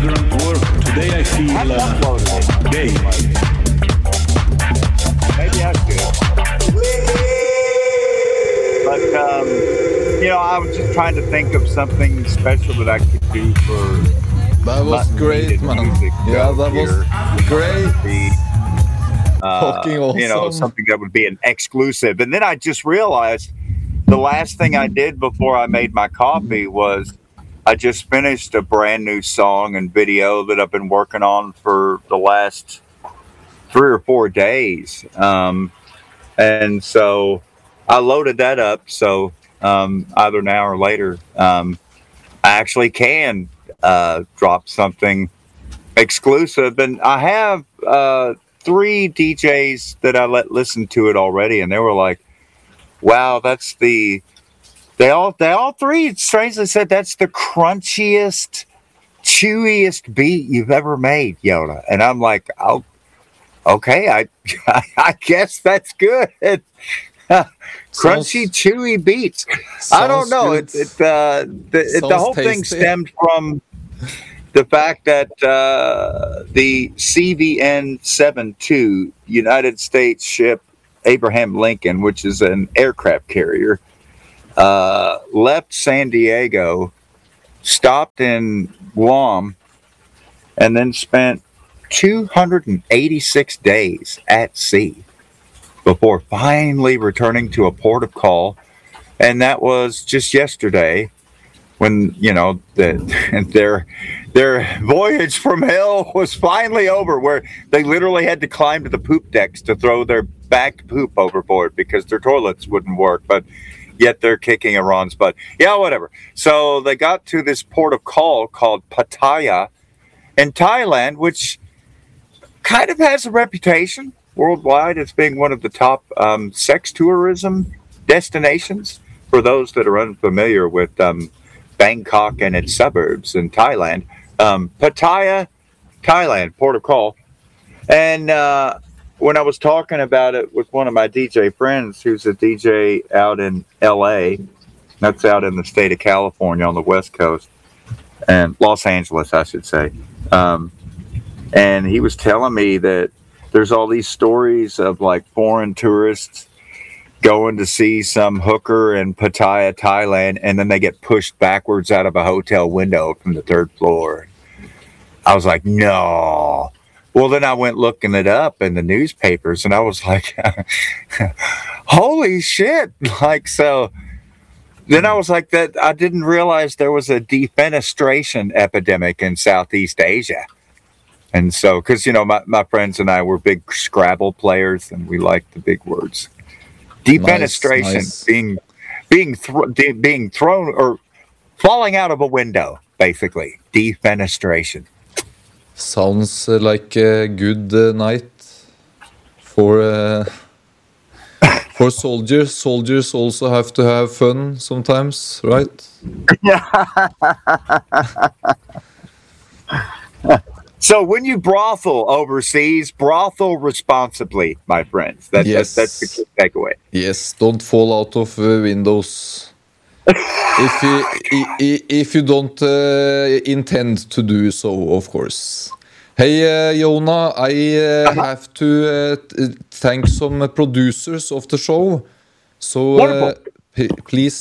deodorant work? Today I feel gay. Maybe I should. But, I was just trying to think of something special that I could do for That was great, man. music. Yeah, that was great. Fucking awesome. Something that would be an exclusive. And then I just realized the last thing I did before I made my coffee was I just finished a brand new song and video that I've been working on for the last 3 or 4 days. And so I loaded that up. So either now or later, I actually can drop something exclusive. And I have 3 DJs that I let listen to it already, and they were like, "Wow, they all 3 strangely said that's the crunchiest, chewiest beat you've ever made, Yoda." And I'm like, "Oh, okay, I guess that's good." Crunchy, chewy beats. I don't know. The whole thing stemmed from the fact that the CVN-72 United States ship Abraham Lincoln, which is an aircraft carrier, left San Diego, stopped in Guam, and then spent 286 days at sea before finally returning to a port of call. And that was just yesterday, when their voyage from hell was finally over, where they literally had to climb to the poop decks to throw their bagged poop overboard because their toilets wouldn't work, but yet they're kicking Iran's butt. Yeah, whatever. So they got to this port of call called Pattaya in Thailand, which kind of has a reputation worldwide as being one of the top sex tourism destinations. For those that are unfamiliar with Bangkok and its suburbs in Thailand, Pattaya, Thailand, port of call. And when I was talking about it with one of my DJ friends, who's a DJ out in LA, that's out in the state of California on the West Coast, and Los Angeles, I should say. And he was telling me that there's all these stories of like foreign tourists going to see some hooker in Pattaya, Thailand, and then they get pushed backwards out of a hotel window from the 3rd floor. I was like, no. Well, then I went looking it up in the newspapers, and I was like, holy shit. Like, so then I was like, that I didn't realize there was a defenestration epidemic in Southeast Asia. And so, because, my friends and I were big Scrabble players, and we liked the big words. Defenestration, nice. being thrown or falling out of a window, basically. Defenestration. Sounds like a good night for soldiers. Soldiers also have to have fun sometimes, right? Yeah. So when you brothel overseas, brothel responsibly, my friends. That's the key takeaway. Yes, don't fall out of windows. If you don't intend to do so, of course. Hey, Yona, I have to thank some producers of the show. So please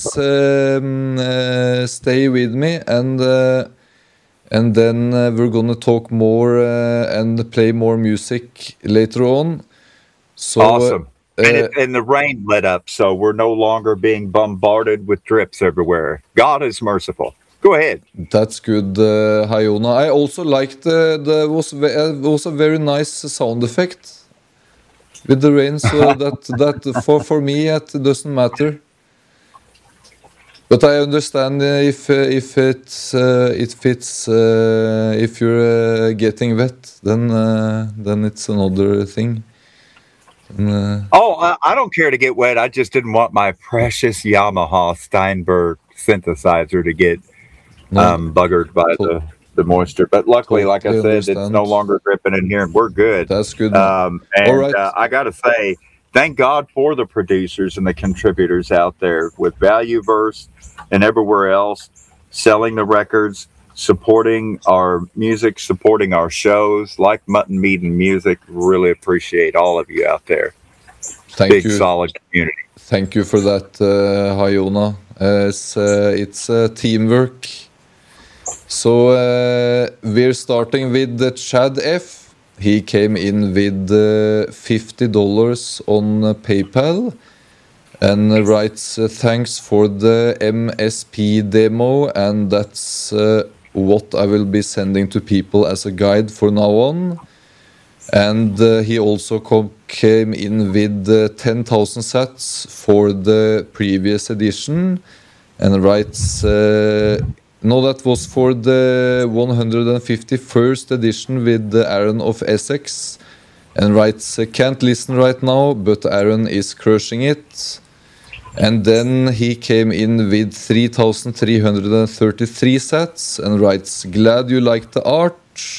stay with me, and then we're gonna talk more and play more music later on. So, awesome. And the rain let up, so we're no longer being bombarded with drips everywhere. God is merciful. Go ahead. That's good, Hayona. I also liked was a very nice sound effect with the rain. So that for me it doesn't matter. But I understand if it fits if you're getting wet, then it's another thing. I don't care to get wet. I just didn't want my precious Yamaha Steinberg synthesizer to get buggered by the moisture. But luckily, like I said, it's no longer dripping in here, and we're good. That's good. All right. I got to say, thank God for the producers and the contributors out there with Valueverse and everywhere else, selling the records, supporting our music, supporting our shows, like Mutton Meat and Music. Really appreciate all of you out there. Thank Big, you. solid community. Thank you for that, Hayona. It's teamwork. So we're starting with Chad F. He came in with $50 on PayPal and writes thanks for the MSP demo, and that's what I will be sending to people as a guide for now on. And he also came in with 10,000 sats for the previous edition and writes no, that was for the 151st edition with Aaron of Essex, and writes can't listen right now, but Aaron is crushing it. And then he came in with 3,333 sats and writes glad you like the art.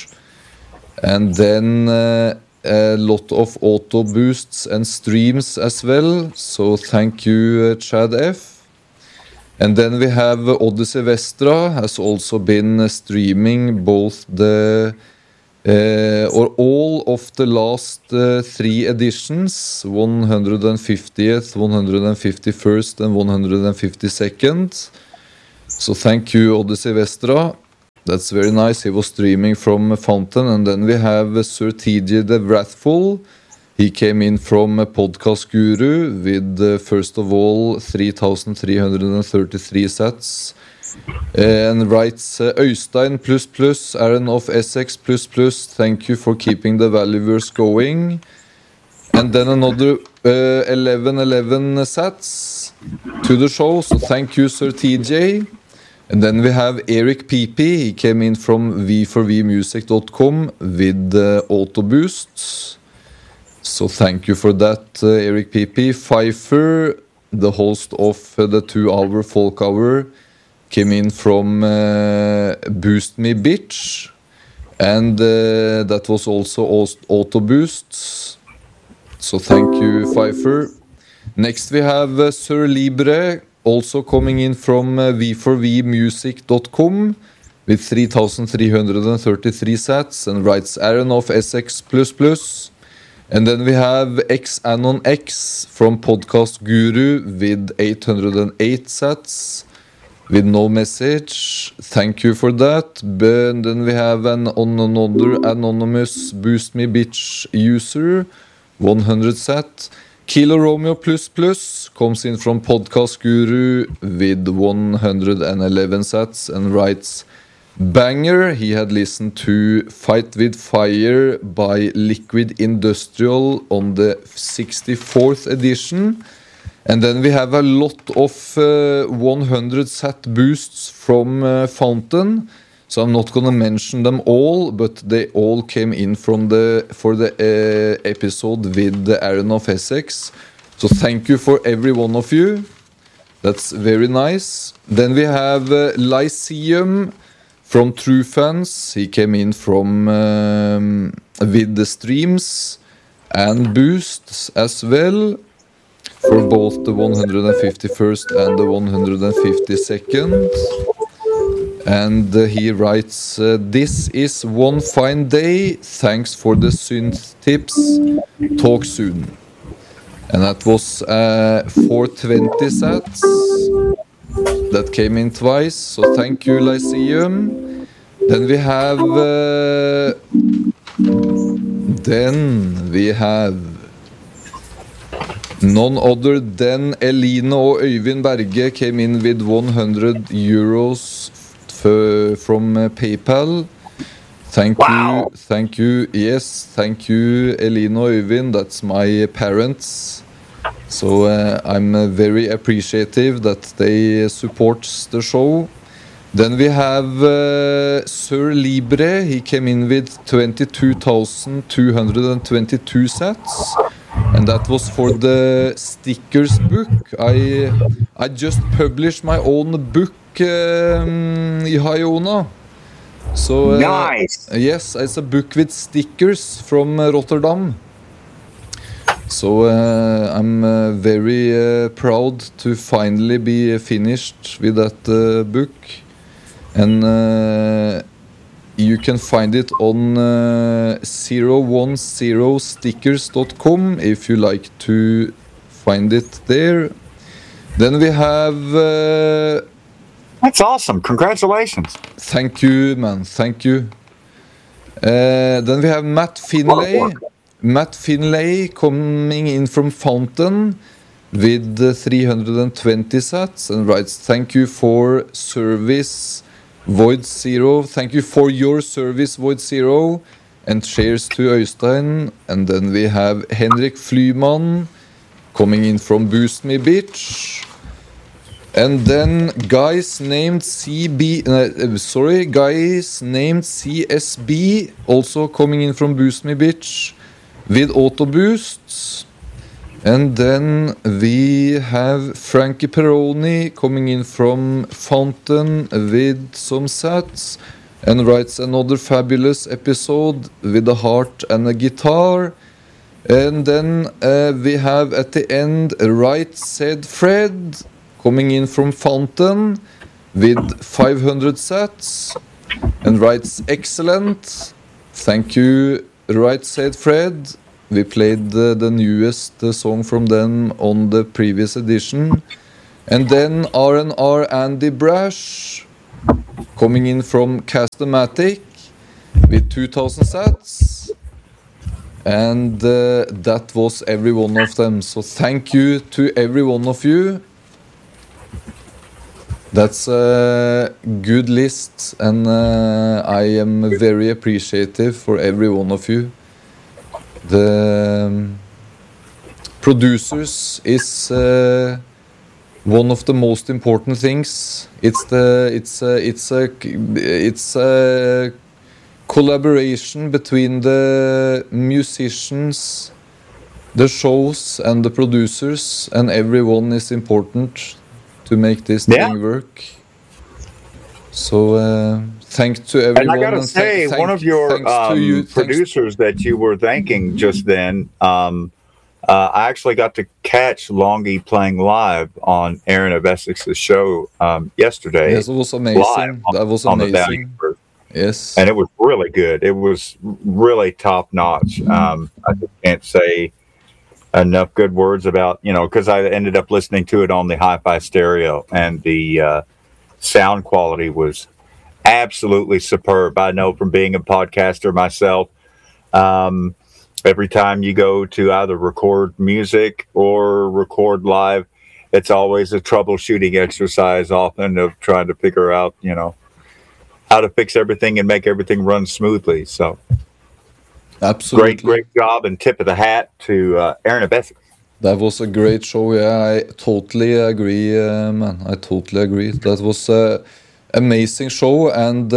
And then a lot of auto boosts and streams as well, so thank you, Chad F. And then we have Odyssey Vestra has also been streaming both the or all of the last 3 editions, 150th, 151st and 152nd. So thank you, Odyssey Vestra. That's very nice. He was streaming from Fountain. And then we have Sir TJ the Wrathful. He came in from Podcast Guru with, first of all, 3,333 sats. And writes Øystein ++, Aaron of Essex ++, thank you for keeping the valuers going. And then another 1111 sats to the show, so thank you, Sir TJ. And then we have Eric PP. He came in from v4vmusic.com with auto boosts. So thank you for that, Eric PP. Pfeiffer, the host of the 2-hour folk hour, came in from Boost Me Bitch. And that was also auto boosts. So thank you, Pfeiffer. Next we have Sir Libre, also coming in from v4vmusic.com with 3,333 sats and writes Aaron of Essex ++. And then we have X-Anon X from Podcast Guru with 808 sats with no message. Thank you for that. And then we have another anonymous Boost Me Bitch user, 100 sat. Kilo Romeo ++ comes in from Podcast Guru with 111 sats and writes banger. He had listened to Fight with Fire by Liquid Industrial on the 64th edition. And then we have a lot of 100 sat boosts from Fountain. So I'm not gonna mention them all, but they all came in for the episode with the Aaron of Essex. So thank you for every one of you. That's very nice. Then we have Lyceum from True Fans. He came in from with the streams and boosts as well for both the 151st and the 152nd. And he writes, this is one fine day. Thanks for the synth tips. Talk soon. And that was 420 sats. That came in twice. So thank you, Lyceum. Then we have none other than Eline og Øyvind Berge came in with 100 euros from PayPal. Thank you. Yes, thank you, Eline og Øyvind. That's my parents. So I'm very appreciative that they support the show. Then we have Sir Libre. He came in with 22,222 sats. And that was for the stickers book. I just published my own book, Hayona. So Nice. Yes, it's a book with stickers from Rotterdam. So I'm very proud to finally be finished with that book. and you can find it on 010stickers.com if you like to find it there. Then we have That's awesome. Congratulations. thank you, man, thank you. Then we have Matt Finlay. Matt Finlay coming in from Fountain with 320 sats and writes, thank you for service Void Zero. Thank you for your service Void Zero, and cheers to Øystein. And then we have Henrik Flyman coming in from Boost Me Bitch. And then guys named CSB also coming in from Boost Me Bitch with auto boosts. And then we have Frankie Peroni coming in from Fountain with some sats and writes another fabulous episode with a heart and a guitar. And then we have at the end Right Said Fred coming in from Fountain with 500 sats and writes excellent. Thank you, Right Said Fred. We played the newest song from them on the previous edition. And then R&R Andy Brash coming in from Castomatic with 2000 sats. And that was every one of them. So thank you to every one of you. That's a good list, and I am very appreciative for every one of you. The producers is one of the most important things. It's a collaboration between the musicians, the shows, and the producers, and everyone is important to make this thing work. So thanks to everyone. And I gotta say, one of your producers that you were thanking just then, I actually got to catch Longy playing live on Aaron of Essex's show yesterday. Yes, it was amazing. That was amazing. Yes, and it was really good. It was really top notch. I just can't say enough good words about, because I ended up listening to it on the hi-fi stereo, and the sound quality was absolutely superb. I know from being a podcaster myself, every time you go to either record music or record live, it's always a troubleshooting exercise often of trying to figure out, how to fix everything and make everything run smoothly. So absolutely great job, and tip of the hat to Aaron of Essex. That was a great show. Yeah, I totally agree, man. I totally agree. That was an amazing show, and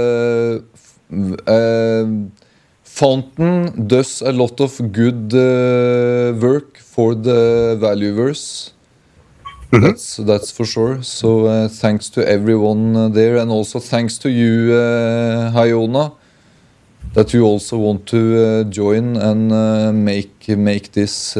Fountain does a lot of good work for the Valueverse. That's for sure. So thanks to everyone there, and also thanks to you, Hayona, that you also want to join and make this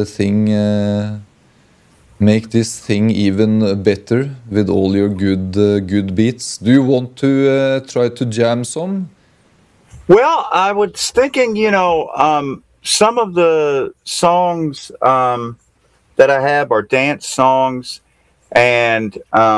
thing even better with all your good beats. Do you want to try to jam some? Well, I was thinking, some of the songs that I have are dance songs, and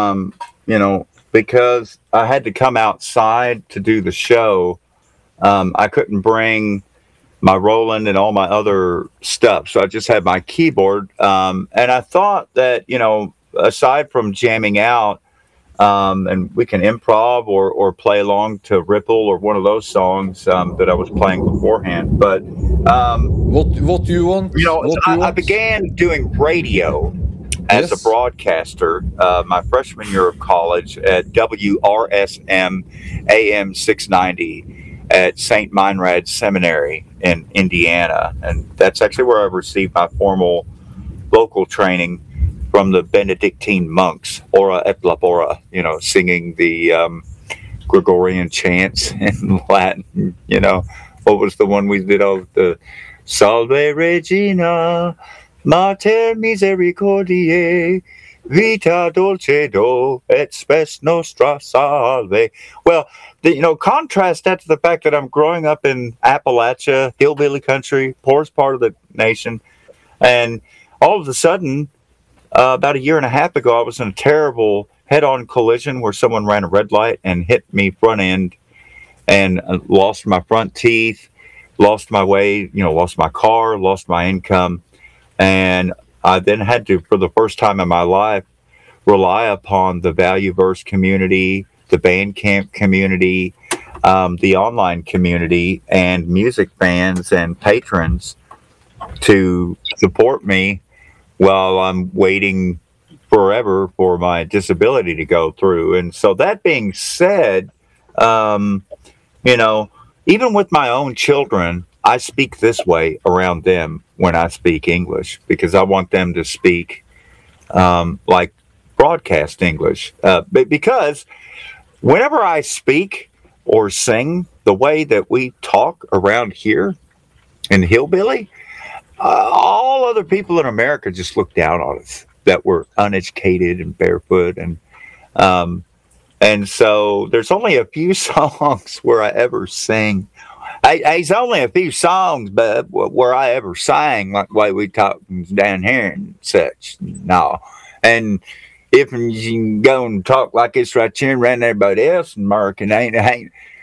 because I had to come outside to do the show, I couldn't bring my Roland and all my other stuff, so I just had my keyboard. And I thought that, aside from jamming out, and we can improv or play along to Ripple or one of those songs that I was playing beforehand. But what do you want? I began doing radio as a broadcaster my freshman year of college at WRSM AM 690 at St. Meinrad Seminary in Indiana. And that's actually where I received my formal vocal training from the Benedictine monks, ora et labora, singing the Gregorian chants in Latin. What was the one we did of the Salve Regina, Mater Misericordiae, Vita dulcedo et spes nostra salve. Well, contrast that to the fact that I'm growing up in Appalachia, hillbilly country, poorest part of the nation, and all of a sudden, about a year and a half ago, I was in a terrible head-on collision where someone ran a red light and hit me front end, and lost my front teeth, lost my way, lost my car, lost my income, and I then had to, for the first time in my life, rely upon the Valueverse community, the Bandcamp community, the online community, and music fans and patrons to support me while I'm waiting forever for my disability to go through. And so that being said, even with my own children, I speak this way around them when I speak English because I want them to speak like broadcast English. Because whenever I speak or sing the way that we talk around here in Hillbilly, all other people in America just look down on us that we're uneducated and barefoot. And so there's only a few songs where I ever sing. It's only a few songs, but where I ever sang like the way we talk down here and such. No. And if you can go and talk like this right here around everybody else in America, ain't